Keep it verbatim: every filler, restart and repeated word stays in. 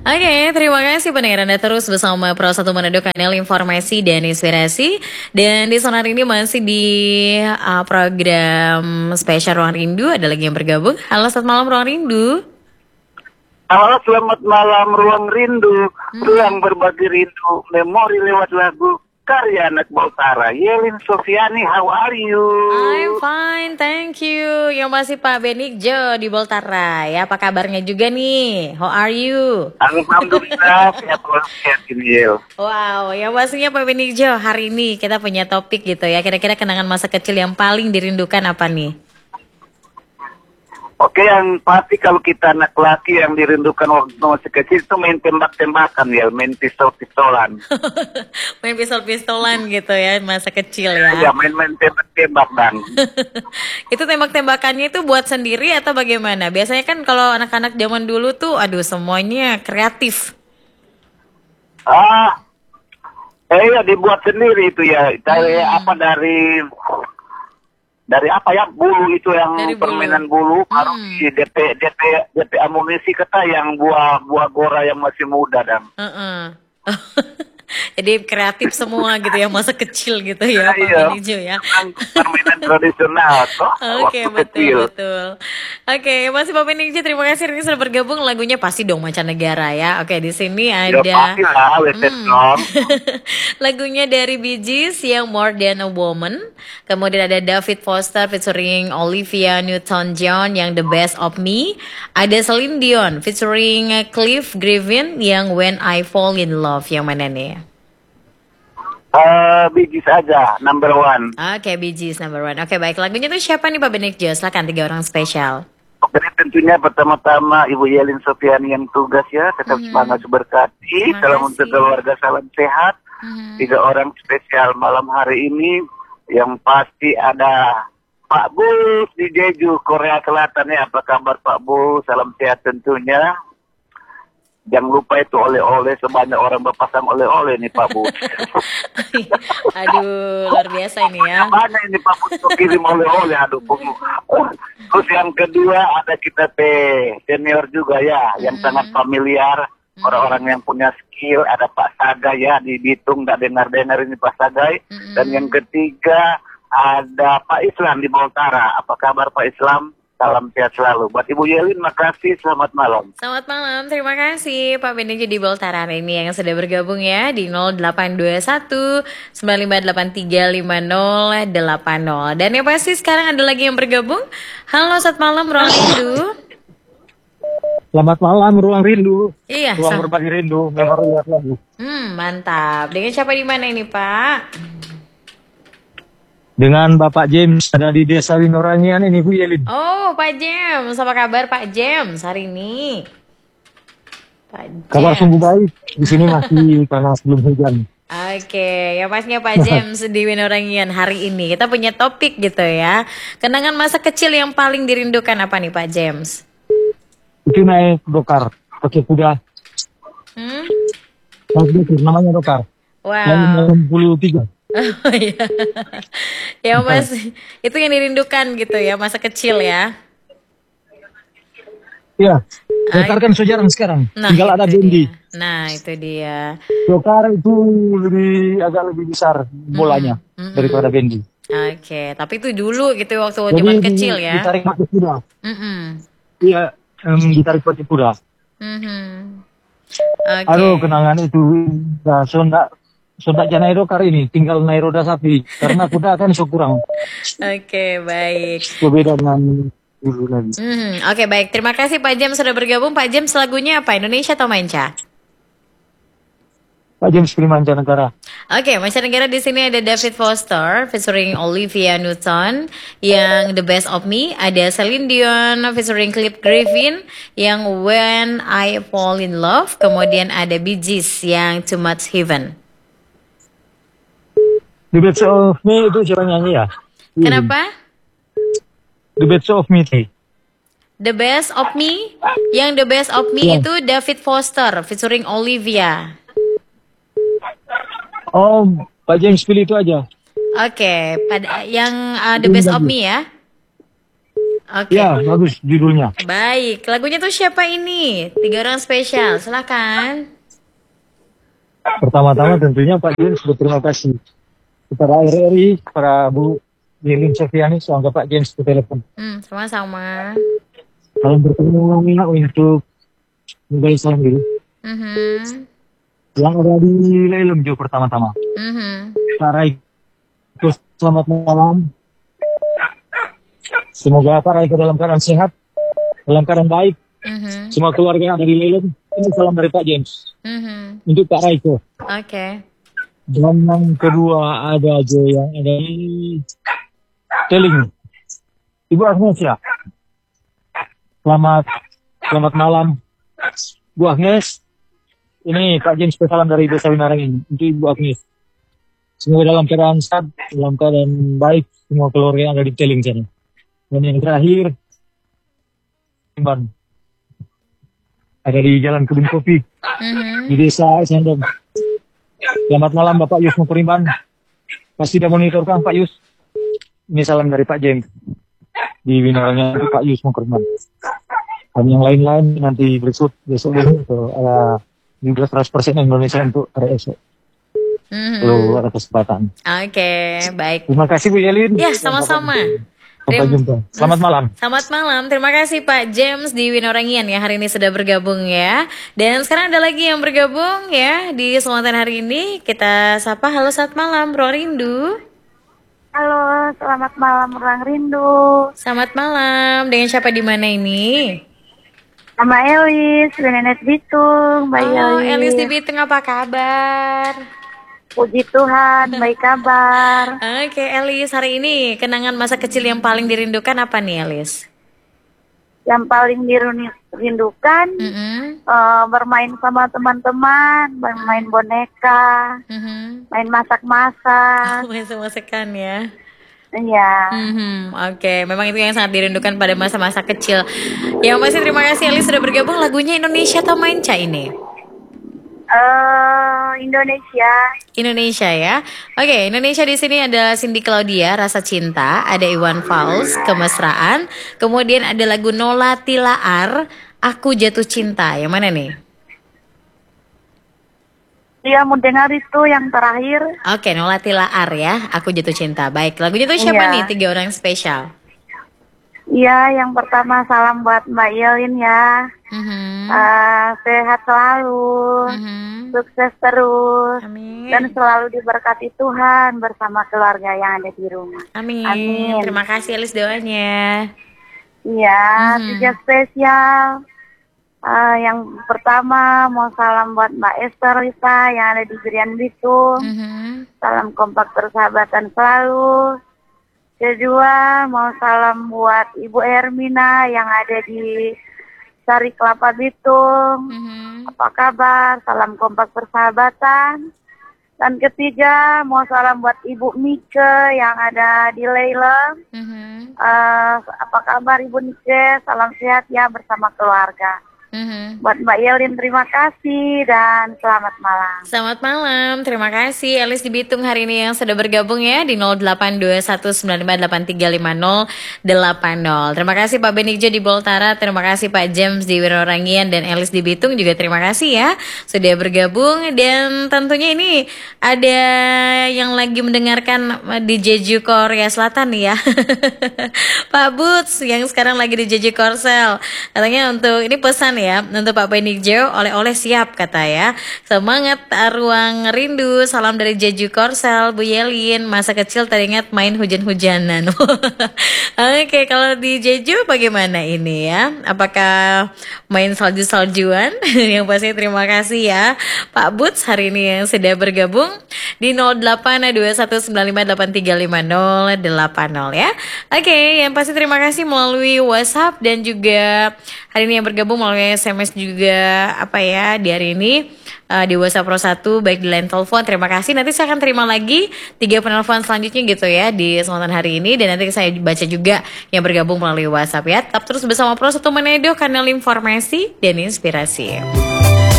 Oke, terima kasih pendengar Anda terus bersama Pro satu Manado, kanal informasi dan inspirasi. Dan di Sonar ini masih di uh, program spesial Ruang Rindu. Ada lagi yang bergabung. Halo, selamat malam Ruang Rindu. Halo, selamat malam Ruang Rindu. Hmm. Ruang berbagi rindu, memori lewat lagu karya anak Baltara. Yelin Sofiani, how are you? I'm fine, thank you. Yang masih Pak Benigjo di Baltara. Ya, apa kabarnya juga nih? How are you? Alhamdulillah, sehat walafiat ini. Wow, yang pastinya Pak Benigjo, hari ini kita punya topik gitu ya. Kira-kira kenangan masa kecil yang paling dirindukan apa nih? Oke, yang pasti kalau kita anak laki yang dirindukan waktu masih kecil itu main tembak-tembakan ya, main pistol-pistolan. Main pistol-pistolan gitu ya, masa kecil ya. Ya, main-main tembak-tembak Bang. Itu tembak-tembakannya itu buat sendiri atau bagaimana? Biasanya kan kalau anak-anak zaman dulu tuh, aduh semuanya kreatif. Ah, eh ya dibuat sendiri itu ya. Dari hmm. apa dari... Dari apa ya, bulu itu yang Dari permainan bulu, bulu. harus Hmm. di D P D P D P amunisi kita yang buah buah gora yang masih muda dan. Uh-uh. Jadi kreatif semua gitu ya, masa kecil gitu ya, Pak Iya, Benigjo ya. permainan tradisional toh. Oke, betul betul. Oke, masih Pak Benigjo, terima kasih ini sudah bergabung. Lagunya pasti dong mancanegara ya. Oke, di sini ada. Ya pasti lah, hmm. Lagunya dari Bee Gees yang More Than a Woman. Kemudian ada David Foster featuring Olivia Newton-John yang The Best of Me. Ada Celine Dion featuring Cliff Griffin yang When I Fall in Love. Yang mana nih? Uh, Bee Gees aja, number one. Oke, okay, Bee Gees number one. Oke, okay, baik. Lagunya tuh siapa nih Pak Benigjo? Silakan, tiga orang spesial. Jadi tentunya pertama-tama Ibu Yelin Sofiani yang tugas ya. Tetap mm-hmm. semangat berkati. Salam untuk keluarga, salam sehat. Mm-hmm. Tiga orang spesial malam hari ini. Yang pasti ada Pak Bus di Jeju, Korea Selatan ya. Apa kabar Pak Bus? Salam sehat tentunya. Jangan lupa itu oleh-oleh, sebanyak orang berpasang oleh-oleh nih Pak Bu. Aduh, luar biasa ini ya. Banyak ini Pak Bu kirim oleh-oleh, aduh. Terus yang kedua ada kita teh senior juga ya, yang hmm. sangat familiar. Hmm. Orang-orang yang punya skill, ada Pak Sagai ya, di Bitung, nggak dengar-dengar ini Pak Sagai. Hmm. Dan yang ketiga ada Pak Islam di Baltara. Apa kabar Pak Islam? Salam sehat selalu. Buat Ibu Yelin, makasih. Selamat malam. Selamat malam. Terima kasih Pak Benigjo di Baltara ini yang sudah bergabung ya di nol delapan dua satu sembilan lima delapan tiga lima nol delapan nol. Dan yang pasti sekarang ada lagi yang bergabung. Halo, selamat malam Ruang Rindu. Selamat malam Ruang Rindu. Iya. Ruang berbagi rindu. Memori lihat lagu. Hmm, mantap. Dengan siapa di mana ini Pak? Dengan Bapak James ada di Desa Winorangian ini Bu Yelin. Oh, Pak James, apa kabar Pak James hari ini? Pak James. Kabar sungguh baik. Di sini masih panas belum hujan. Oke, ya pasnya Pak James di Winorangian hari ini. Kita punya topik gitu ya. Kenangan masa kecil yang paling dirindukan apa nih Pak James? Itu naik dokar, pakai kuda. Hmm? Namanya dokar. Wow. Yang enam puluh tiga. Oh iya. Ya Mas, itu yang dirindukan gitu ya, masa kecil ya. Iya, dokar kan so jarang sekarang. Nah, tinggal ada bendi. Nah, itu dia. Dokar itu lebih agak lebih besar bolanya mm -hmm. daripada bendi. Oke, okay. Tapi itu dulu gitu waktu zaman kecil ya. Ditarik pakai kuda. Mm -hmm. Iya, um, ditarik pakai kuda. Mm -hmm. Okay. Aduh, kenangan itu nah, so enggak So tak jangan naik dokar ini, tinggal naik roda sapi. Karena kuda kan so kurang. Oke, okay, baik. Berbeda dengan dulu lagi. Hmm, Oke, okay, baik. Terima kasih Pak James sudah bergabung. Pak James, lagunya apa? Indonesia atau manca? Pak James pilih mancanegara. Oke, okay, mancanegara di sini ada David Foster featuring Olivia Newton yang The Best of Me. Ada Celine Dion featuring Cliff Griffin yang When I Fall in Love. Kemudian ada Bee Gees yang Too Much Heaven. The Best of Me itu siapa nyanyi ya? Kenapa? The Best of Me. The Best of Me, yang The Best of Me yeah. itu David Foster featuring Olivia. Oh, Pak James pilih itu aja. Oke, okay, pada yang uh, The Best of Me ya. Oke. Ya, bagus judulnya. Baik, lagunya tuh siapa ini? Tiga orang spesial, silakan. Pertama-tama tentunya Pak James berterima kasih kepada R R I, para Bu Lilin Sofiani, semoga Pak James ke telepon. Hmm, sama-sama. Salam bertemu untuk menggali salam dulu. Mhm. Yang ada di Lelem juga pertama-tama. Mhm. Pak Raiko, selamat malam. Semoga Pak Raiko dalam keadaan sehat, dalam keadaan baik. Mhm. Semua keluarga yang ada di Lelem, ini salam dari Pak James. Mhm. Untuk Pak Raiko. Oke. Dan yang kedua ada aja yang ada di Teling. Ibu Agnes ya. Selamat, selamat malam. Bu Agnes, ini Pak James salam dari Desa Winarangin untuk Ibu Agnes. Semoga dalam keadaan sehat, dalam keadaan baik, semua keluarga yang ada di Teling sana. Dan yang terakhir, Ban, ada di Jalan Kebun Kopi, Mhm. di Desa Sendom. Selamat malam Bapak Yus Mukurimban. Pasti sudah monitorkan Pak Yus. Ini salam dari Pak James. Di Winarangin itu Pak Yus Mukurimban. Dan yang lain-lain nanti berikut besok besok ada juga seratus persen Indonesia untuk hari esok. Mhm. Kalau ada kesempatan. Oke, baik. Terima kasih Bu Yelin. Ya, sama-sama. Sampai Terima- jumpa. Selamat malam. Selamat malam, terima kasih Pak James di Winarangin ya hari ini sudah bergabung ya. Dan sekarang ada lagi yang bergabung ya di Selatan hari ini. Kita sapa, halo selamat malam, Bro Rindu. Halo, selamat malam Ruang Rindu. Selamat malam, dengan siapa di mana ini? Sama Elis, Nenek Bitung, Mbak Oh, Elis. Elis di Bitung, apa kabar? Puji Tuhan, baik kabar. Oke, Elis, hari ini kenangan masa kecil yang paling dirindukan apa nih, Elis? Yang paling dirindukan Mm-mm. eh, bermain sama teman-teman, bermain boneka, Mhm. main masak-masak. Masak-masakan ya. Iya. Mhm, Oke, memang itu yang sangat dirindukan pada masa-masa kecil. Yang pasti terima kasih Elis sudah bergabung. Lagunya Indonesia atau Manca ini? Eh, Indonesia. Indonesia ya. Oke, Indonesia di sini ada Cindy Claudia, Rasa Cinta, ada Iwan Fals, Kemesraan, kemudian ada lagu Nola Tilaar, Aku Jatuh Cinta. Yang mana nih? Dia mau dengar itu yang terakhir. Oke, Nola Tilaar ya, Aku Jatuh Cinta. Baik, lagunya tuh siapa Iya. nih? Tiga orang spesial. Iya, yang pertama salam buat Mbak Yelin ya. Mhm. Eh, sehat selalu. Mhm. Sukses terus. Amin. Dan selalu diberkati Tuhan bersama keluarga yang ada di rumah. Amin. Amin. Terima kasih Elis doanya. Iya, Mhm. tiga spesial. Eh, yang pertama mau salam buat Mbak Esther Lisa yang ada di Gerian Bitung. Mhm. Salam kompak persahabatan selalu. Kedua mau salam buat Ibu Ermina yang ada di Sari Kelapa Bitung. Mhm. Apa kabar? Salam kompak persahabatan. Dan ketiga mau salam buat Ibu Mike yang ada di Leilem. Mhm. Eh, apa kabar Ibu Nike? Salam sehat ya bersama keluarga. Mhm. Buat Mbak Yelin terima kasih dan selamat malam. Selamat malam, terima kasih Elis di Bitung hari ini yang sudah bergabung ya di nol delapan dua satu sembilan lima delapan tiga lima nol delapan nol. Terima kasih Pak Benigjo di Boltara, terima kasih Pak James di Winarangin dan Elis di Bitung juga terima kasih ya sudah bergabung. Dan tentunya ini ada yang lagi mendengarkan di Jeju Korea Selatan nih ya. Pak Boots yang sekarang lagi di Jeju Korsel. Katanya untuk ini pesan ya untuk Pak Benigjo, oleh-oleh siap kata ya. Semangat Ruang Rindu, salam dari Jeju Korsel, Bu Yelin. Masa kecil teringat main hujan-hujanan. Oke, kalau di Jeju bagaimana ini ya? Apakah main salju-saljuan? Yang pasti terima kasih ya Pak Boots hari ini yang sudah bergabung di nol delapan dua satu sembilan lima delapan tiga lima nol delapan nol ya. Oke, yang pasti terima kasih melalui WhatsApp dan juga hari ini yang bergabung melalui S M S juga apa ya di hari ini uh, di WhatsApp Pro satu baik di line telepon. Terima kasih. Nanti saya akan terima lagi tiga penelpon selanjutnya gitu ya di kesempatan hari ini dan nanti saya baca juga yang bergabung melalui WhatsApp ya. Tetap terus bersama Pro satu Manado, kanal informasi dan inspirasi.